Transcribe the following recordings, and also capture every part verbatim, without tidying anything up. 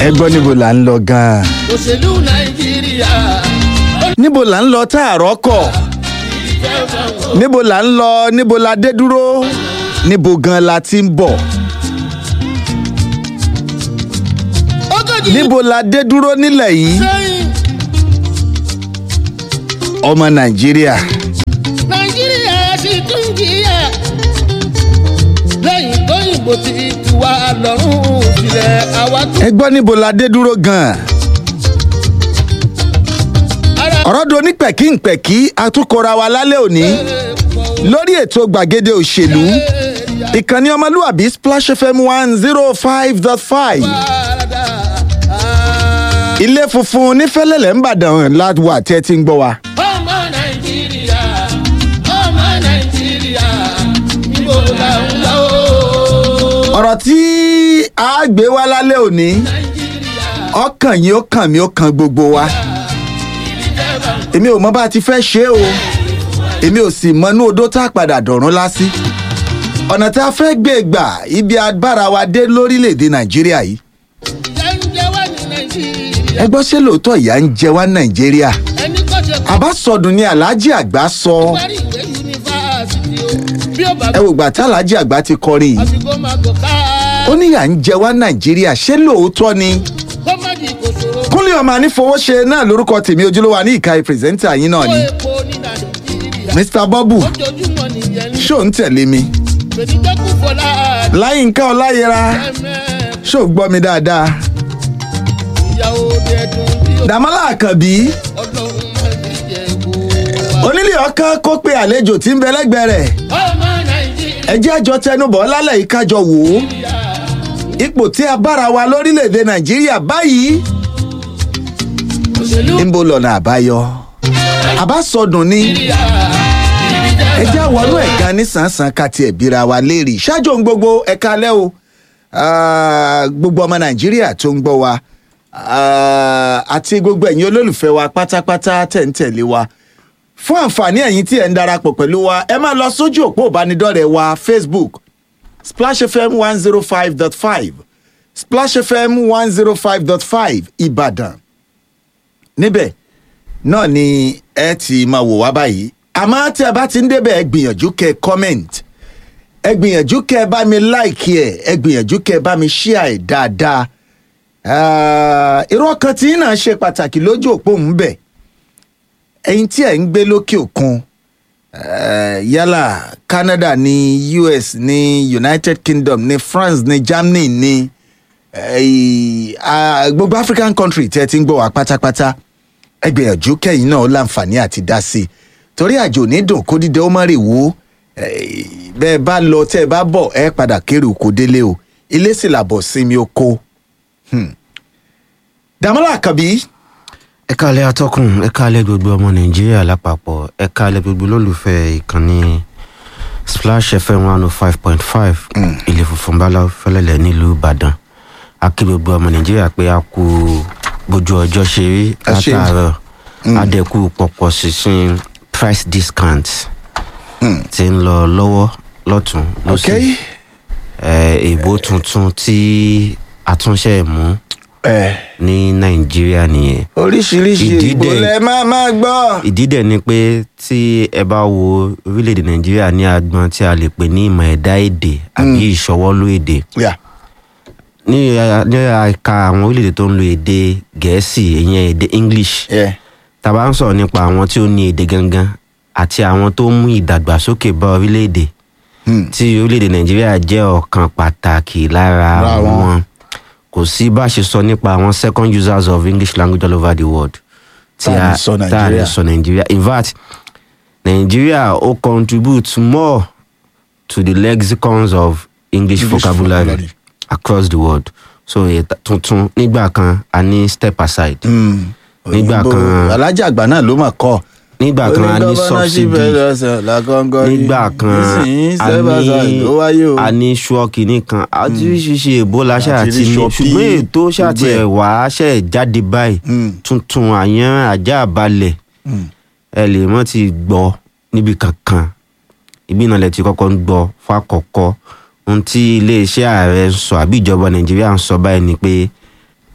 ẹ gbọ́ níbo là ń lọ gan-an. òṣèlú nàìjíríà. níbo là ń lọ tá a rọ́kọ̀. níbo là ń lọ níbo la dé dúró níbo gan la ti ń bọ̀. níbo la dé dúró nílẹ̀ yìí. ọmọ nàìjíríà. nàìjíríà sì tún jìyà lẹ́yìn tóyìnbó ti tu wá lọ́rùn sílẹ̀ àwa tún. ẹ gbọ́ níbo la dé dúró gan-an. ọ̀rọ̀ do ní pẹ̀kínpẹ̀kí àtúnkọ́ra wa lálẹ́ òní lórí ètò gbàgede òṣèlú ìkànnì ọmọlúwàbí Splash F M one zero five dot five ilé funfun nífẹ̀lẹ́lẹ̀ ńbàdàn ládùúgbò àti ẹ ti ń gbọ́ wa. ọmọ nàìjíríà ọmọ nàìjíríà níbo la ń lọ. ọ̀rọ̀ tí a gbé wá lálẹ́ òní ọkàn yín ó kàn mí ó kàn gbogbo wa. èmi ò mọ bá a ti fẹ́ ṣe o èmi ò sì mọnú odó tá a padà dọ̀rùn lásì. ọ̀nà tá a fẹ́ gbé gbà ibi agbára wa dé lórílẹ̀‐èdè nàìjíríà yìí. ìyà ń jẹ wá ní nàìjíríà. ẹ gbọ́ ṣé lóòótọ́ ìyà ń jẹ wá nàìjíríà. ẹni kò ṣe kó àbá sọdùn ni aláàjì àgbà sọ. parí ìwé yunifásitì o bí ó bá ẹ wò gbà tá aláàjì àgbà ti kọrin yìí. àfikún máa gò ká. ó ní ìyà ń jẹ wá nàìjíríà ṣé lóòótọ́ ni. kó má di kò ṣòro. kúnlẹ̀ ọmọ ànífowóṣe náà lórúkọ tèmi ojúlówó ní ìka pírẹsẹ́ńtà yín náà ni. owó epo ní nàìjíríà. Mr Bọ́bù ojoojúmọ́ nìyẹn ní. ṣó ń tẹ̀lé mi. gbèdéjọ́kù fọlá. láyínká ọláyẹra ẹ̀mẹ́ ṣó gbọ́ mi dáadáa. ìyàwó dẹ̀dùn bí ó. dàmọ́lá àkànbí ọlọ́run máa ń jẹ kó wa. onílé ọkàn kó pe àlejò tí ń bẹ lẹ́gbẹ̀ẹ́ rẹ̀. ọmọ nàìjíríà. ẹ jẹ́ àjọ tẹnubọ̀ lálẹ́ yìí kájọ wò ó. ipò tí a bára wa lórílẹ̀‐èdè nàìjíríà báyìí òṣèlú ń bó lọ́nà àbáyọ. àbá sọdùn ni ẹ jẹ́ àwọnú ẹ̀ka ní sàn-án ká tiẹ̀ bíra wa léèrè ṣáájú ohun gbogbo ẹ̀ka alẹ́ o. Ah, gbogbo ọmọ nàìjíríà tó ń gbọ́ wa ah, àti gbogbo ẹ̀yin olólùfẹ́ wa pátápátá tẹ̀ ń tẹ̀lé wa fún àǹfààní ẹ̀yin tí ẹ̀ ń darapọ̀ pẹ̀lú wa ẹ máa lọ sójú òpó ìbánidọ́rẹ̀ẹ́ wa Facebook Splash F M one zero five dot five Splash F M one zero five dot five Ìbàdàn níbẹ̀ náà ni ẹ ti máa wò wá báyìí àmọ́ tí ẹ bá ti ń débẹ̀ ẹ gbìyànjú kẹ́ comment ẹ gbìyànjú kẹ́ ẹ bá mi like ẹ ẹ gbìyànjú kẹ́ ẹ bá mi share ẹ dáadáa irọ́ kan tí náà ṣe pàtàkì lójú òpó ń bẹ̀ ẹ̀yin tí ẹ̀ ń gbé lókè òkun yálà Canada ní U S ní United Kingdom ní France ní Germany ní gbogbo African country tẹ́ ti ń gbọ́ wá pátápátá ẹ gbìyànjú kẹ́yìn náà ó láǹfààní àti dá sí i torí àjò ní dùn kó dídé ó má rè wó bẹ́ẹ̀ bá lọ tẹ́ ẹ bá bọ̀ ẹ padà kéré oko délé o ilé sì làbọ̀ sinmi oko. Dàmọ́lá Àkànbí. ẹ káalẹ́ atọ́kùn ẹ káalẹ́ gbogbo ọmọ nàìjíríà lápapọ̀ ẹ káalẹ́ gbogbo olólùfẹ́ ìkànnì Splash F M one oh five point five ilé funfun bala fẹlẹ́lẹ̀ nílùú Ìbàdàn a kí gbogbo ọmọ nàìjíríà pé a kú bójú ọjọ́ ṣe rí látàárọ̀ adẹ́kù pọ̀pọ̀ sísìn price discount ti ń lọ lọ́wọ́ lọ́tún lọ́sí èbó tuntun tí àtúnṣe mú ní nàìjíríà nìyẹn. oríṣiríṣi ìbò lẹ máa máa gbọ́. ìdí dẹ̀ ni pé tí ẹ bá wo orílẹ̀-èdè nàìjíríà ní agbọn tí a lè pè ní ìmọ̀ ẹ̀dá èdè àbí ìṣọwọ́lú èdè ní ní àka àwọn orílẹ̀-èdè tó ń lo èdè gẹ̀ẹ́sì ìyẹn èdè English tá a bá ń sọ̀rọ̀ nípa àwọn tí ó ní èdè gangan àti àwọn tó mú ìdàgbàsókè bá orílẹ̀-èdè tí orílẹ̀-èdè nàìjíríà jẹ́ ọ̀kan pàtàkì lára wọn kò sí bá ṣe sọ nípa àwọn second users of English language all over the world tí a tá a lè sọ nàìjíríà in fact nàìjíríà ó contribute more to the lexicons of English, English vocabulary, vocabulary across the world so tuntun nígbà kan a ní step aside nígbà kan alájà àgbà náà ló mà kọ́ nígbà kan a ní subsidy nígbà kan a ní ṣọ́ọ̀kì nìkan àti ebola ṣáàtì ní ṣùgbọ́n ètò ṣáàtì ẹ̀wà ṣẹ̀ jáde báyìí tuntun àyàn ajá balẹ̀ ẹ lè mọ́ ti gbọ́ níbi kankan ibi náà lẹ ti kọ́kọ́ ń gbọ́ fákọ̀ọ́kọ́ ohun tí iléeṣẹ́ ààrẹ ń sọ àbí ìjọba nàìjíríà ń sọ báyìí ni pé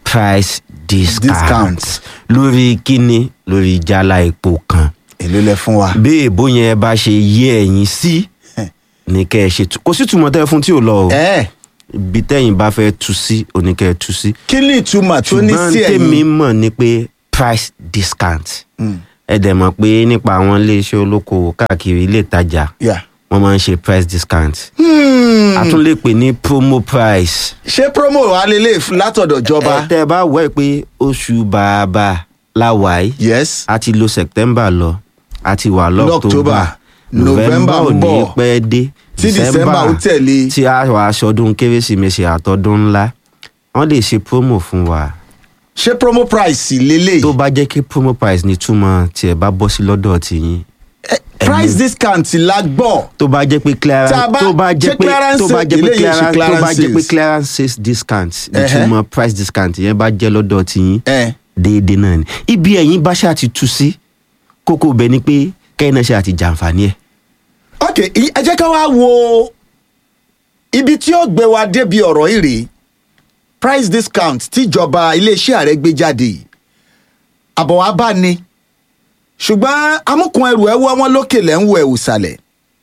price discount, Discount. lórí kíni lórí jálá epo kan. èló lẹ fún wa. bí èbó yẹn bá ṣe yé ẹ̀yin sí ní kẹ́ ẹ ṣe tu kò sí túmọ̀ tẹ́ fún tí ò lọ o ẹ ibi tẹ́yìn bá fẹ́ tu sí oníkẹ́ ẹ tu sí. kí ni ìtumọ̀ tó ní sí ṣùgbọ́n tèmi ẹ̀yìn. mọ̀ ni pé price discount ẹ dẹ̀ mọ̀ pé nípa àwọn iléeṣẹ́ olókoòwò káàkiri ilé ìtajà Yeah. wọ́n máa ń ṣe price discount. Hmm. a tún lè pè ní promo price. ṣé promo wa lélẹ̀ látọ̀dọ̀ ìjọba. ẹ tẹ́ ẹ bá wọ̀ ẹ́ pé oṣù bàbà láwàá yìí yes. a ti lo september lọ a ti wà Lọ́ctober, lọ́ctober November ò ń ní bọ̀. pẹ́ dé Tí December ó tẹ̀lé. tí a wà aṣọdún kérésìmesì àtọdún ńlá wọ́n lè ṣe promo fún wa ṣé promo price lélẹ̀. tó bá jẹ́ kí promo price ní túmọ̀ tí ẹ bá bọ́ sí lọ́dọ̀ tiyín Eh, price discount la gbọ́. tó bá jẹ́ pé clearance Tá a bá- tó bá jẹ́ ṣé pé clearance tó bá jẹ́ pé eléyìí ṣe clearance tó bá jẹ́ pé clearances? clearance sales discount ní Ẹhẹ́. túmọ̀ price discount yẹn bá jẹ́ lọ́dọ̀ tiyín ẹ déédéé náà ni ibi ẹ̀yin bá ṣáà ti tú sí kókó bẹ ni pé kẹ́hìn náà ṣáà ti jàǹfààní ẹ̀. ok i- ẹ jẹ́ ká wá wo ibi tí ó gbé wa débi ọ̀rọ̀ yìí rèé price discount tíjọba iléeṣẹ́ ààrẹ gbé jáde yìí. àbọ̀ wá bá ní ṣùgbọ́n amúkun ẹrù ẹ wọ́ wọn lókè lẹ́ ń wo ẹ̀wù sàlẹ̀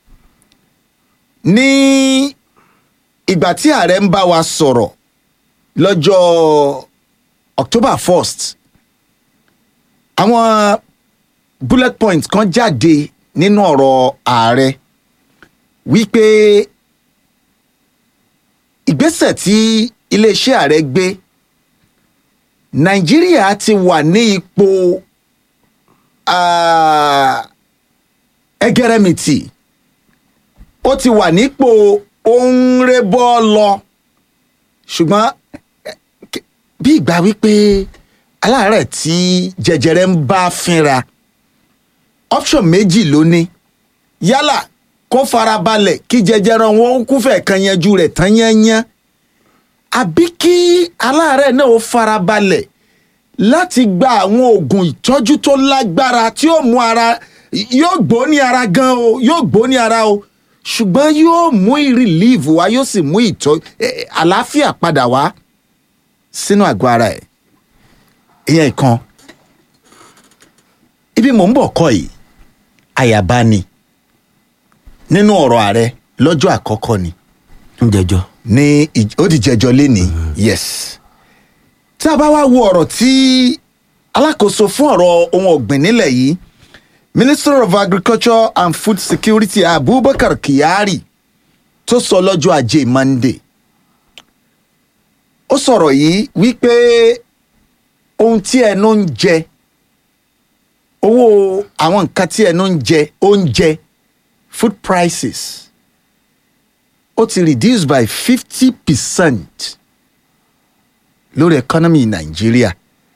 ní ìgbà tí ààrẹ ń bá wa sọ̀rọ̀ lọ́jọ́ October first àwọn bullet points kan jáde nínú ọ̀rọ̀ ààrẹ wípé ìgbésẹ̀ tí iléeṣẹ́ ààrẹ gbé Nàìjíríà ti wà ní ipò ah, ẹgẹrẹmìtì ó ti wà nípò òǹrẹ́bọ́ lọ ṣùgbọ́n eh, k- bí ìgbà wípé aláàárẹ̀ tí jẹjẹrẹ ń bá fínra option méjì ló ní yálà kó farabalẹ̀ kí jẹjẹrẹ wọn ó kúfẹ̀ kan yanjú rẹ̀ tán yányán àbí kí aláàárẹ̀ náà ó farabalẹ̀ láti gba àwọn oògùn ìtọ́jú tó lágbára tí ó mú ara yóò gbó ní ara gan o yóò gbó ní ara o ṣùgbọ́n yóò mú relief wá yóò sì mú ìtọ́ eh, àlàáfíà padà wá sínú àgọ́ ara ẹ̀ ìyẹn kan ibi mò ń bọ̀ kọ́ yìí àyàbá ni nínú ọ̀rọ̀ ààrẹ lọ́jọ́ àkọ́kọ́ ni ń jẹjọ. ní ìj- ó di jẹjọ lénìí yes tí a bá wá wo ọ̀rọ̀ tí alákòóso fún ọ̀rọ̀ ohun ọ̀gbìn nílẹ̀ yìí Minister of Agriculture and Food Security Abubakar Kyari tó sọ lọ́jọ́ ajé Monday ó sọ̀rọ̀ yìí wípé ohun tí ẹnu ń jẹ owó àwọn nǹkan tí ẹnu ń jẹ oúnjẹ food prices ó ti reduce by fifty percent lórí economy Nàìjíríà.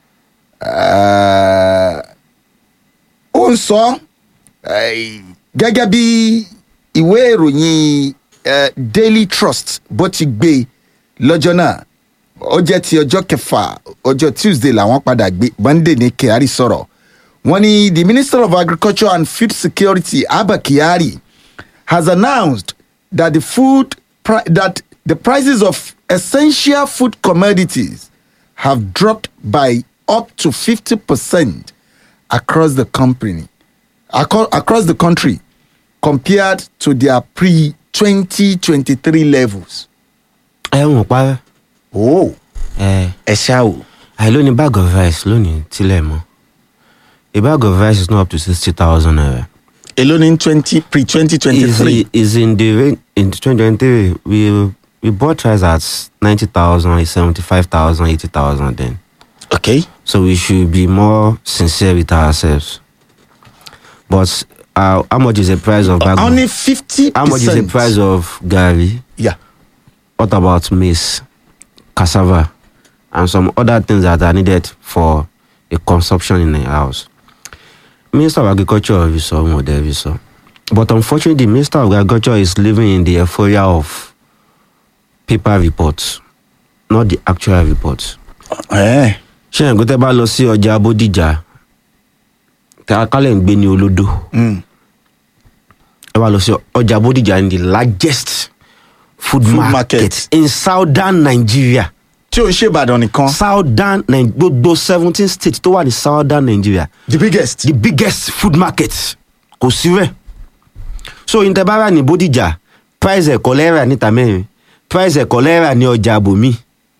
Uh, ó ń sọ eh, gẹ́gẹ́ bí ìwé ìròyìn eh, Daily Trust bó ti gbé lọ́jọ́ náà ó jẹ́ ti ọjọ́ kẹfà ọjọ́ Tuesday làwọn padà gbé Monday ní Kyari sọ̀rọ̀ wọ́n ní the Minister of Agriculture and Food Security Abba Kyari has announced that the food pri- that the prices of essential food commodities have dropped by up to fifty percent across the company aco- across the country compared to their pre twenty twenty-three levels. ẹ wọ́n pa Oh, ẹ ẹ ṣá o. àìló ní bag of rice lónìí tílẹ̀ mọ́ a bag of rice is not up to sixty thousand naira. Èló ní twenty pre twenty is twenty-three. is in the range in twenty twenty-three we we bought rice at ninety thousand, seventy-five thousand, eighty thousand then. Okay. So we should be more sincere with ourselves. But uh, how much is the price of bag? Only fifty percent. How much is the price of gari? Yeah. What about maize, cassava, and some other things that are needed for a consumption in a house? Minister of Agriculture is so so. But unfortunately, the Minister of Agriculture is living in the euphoria of paper reports, not the actual reports. Eh. Ṣé ẹ̀ ń gbé tẹ́ bá lọ sí ọjà Bódìjà kálẹ̀ ń gbé ní Olódò Mm. ẹ wá lọ sí ọjà Bódìjà ní the largest food, Food market, market. in southern Nigeria. Tí tí ò ń ṣe Ìbàdàn nìkan. southern Nigeria gbogbo seventeen states tó wà ní southern Nigeria. the biggest. the biggest food market kò sí rẹ̀. so ìtẹ̀bára ní Bódìjà price ẹ̀kọ́ lẹ́rà níta mẹ́rin price ẹ̀kọ́ lẹ́rà ní ọjà àbòmí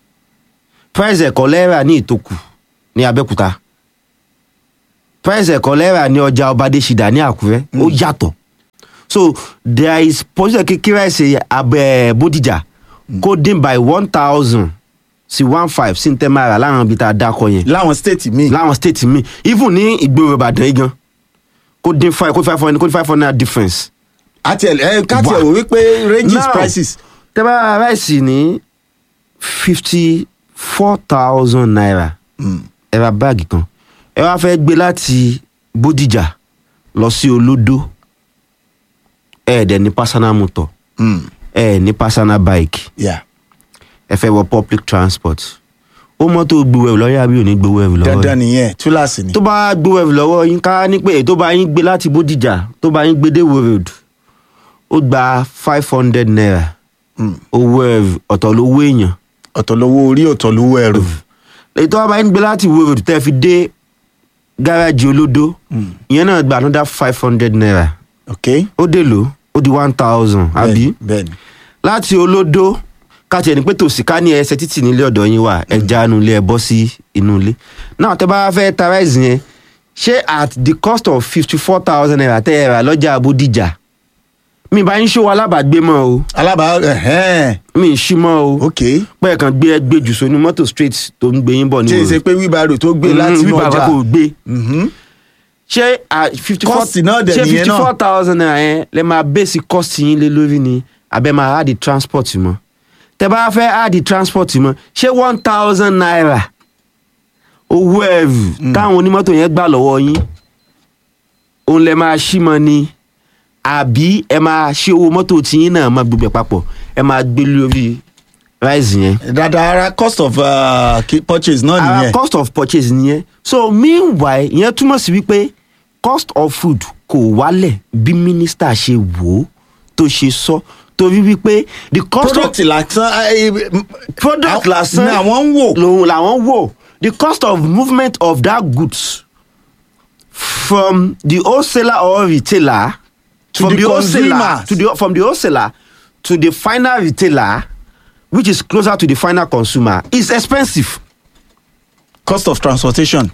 price ẹ̀kọ́ lẹ́rà ní Ìtòkù ní Abẹ́òkúta price ẹ̀kọ́ lẹ́rà ní ọjà Ọbadéṣidà ní Àkúrẹ́ ó yàtọ̀. so there is possible kékeré ẹ̀sẹ̀ abẹ́ Bódìjà kó dín by one thousand sí one five sí ntẹ́mara láwọn ibi tá a dákọ yẹn. láwọn state mi. láwọn state mi even ní ìgboro Ìbàdàn yìí gan kó dín five kó five hundred kó five hundred difference. àti ẹ káàtì ẹ wò wípé ranges prices. tẹ́bá ráìsì ní fifty four thousand naira ẹ ra báàgì kan ẹ wá fẹ́ gbé láti Bódìjà lọ sí Olódó ẹ dẹ̀ ní personal motor ẹ ní personal bike ẹ fẹ́ wọ public transport ó mọ́tò gbowó ẹ̀rù lọ́wọ́ àbí ò ní gbowó ẹ̀rù lọ́wọ́. dandan nìyẹn túláàsì ni. tó bá gbowó ẹ̀rù lọ́wọ́ yín ká ní pé tó bá yín gbé láti Bódìjà tó bá yín gbé dé Ìwó road ó gba five hundred naira owó ẹ̀rù ọ̀tọ̀ lówó èèyàn ọ̀tọ̀ lówó orí ọ̀tọ̀ lówó ẹ̀rù. èyí tó bá yín gbé láti Ìwó road tẹ́ fi dé gáràjì Olódó ìyẹn náà gba another five hundred naira. ok ó dè lò ó di one thousand àbí. bẹ́ẹ̀ni. láti Olódó káti ẹni pé tòsí ká ní ẹsẹ̀ títì nílé ọ̀dọ̀ yín wà ẹja inú ilé ẹ bọ́ sí inú ilé náà tẹ́ bá fẹ́ ta ráìsì yẹn ṣé at the cost of fifty four thousand naira tẹ́ ẹ rà lọ́jà Bódìjà mi bá yín ṣó alábàágbé mọ́ o. alábàá ẹ̀hẹ́n. mi ì ṣí mọ́ o. ok. pẹ́ẹ́ kan gbé ẹ gbé jù sóní mọ́tò straight tó ń gbé yín bọ̀ ní. ṣé ṣe pé wíbàrò tó gbé láti inú ọjà wíbàrò kò gbé. ṣé fifty four kọ́ọ̀sì náà dẹ̀ ṣé nìyẹn náà fifty four thousand naira yẹn lè máa bẹ́ẹ̀sì kọ́ọ̀sì yín lé lórí ni àbẹ́ máa add the transport mọ́ tẹ́ bá fẹ́ add the transport mọ́ ṣé one thousand naira owó ẹ̀rù táwọn onímọ́tò yẹn gbà lọ́wọ́ yín òun lè máa ṣí mọ́ ni àbí ẹ máa ṣe owó mọ́tò tiyín náà máa gbogbo ẹ̀ papọ̀ ẹ máa gbé lórí ráìsì yẹn. dada ara cost of uh, purchase náà nìyẹn. ara cost of purchase nìyẹn so meanwhile ìyẹn túmọ̀ sí wípé cost of food kò wálẹ̀ bí mínísítà ṣe wò ó tó ṣe sọ torí wípé the cost product of lásán. product lásán ni àwọn ń wò. lòun làwọn wò the cost of movement of that goods from the wholesaler or retailer to from the, the wholesaler consumer to the from the wholesaler to the final retailer which is closer to the final consumer is expensive. cost of transportation.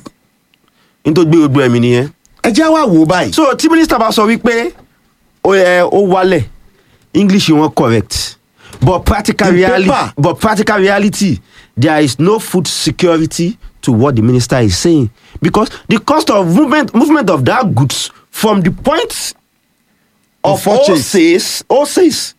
n tó gbé gbogbo ẹ̀mí nìyẹn. ẹ jẹ́ wá wò báyìí. so tí mínísítà bá sọ wípé ó yẹ ó wálẹ̀ english wọn correct but practical In reality paper. but practical reality there is no food security to what the minister is saying because the cost of movement movement of that goods from the point of Of purchase. wholesales wholesales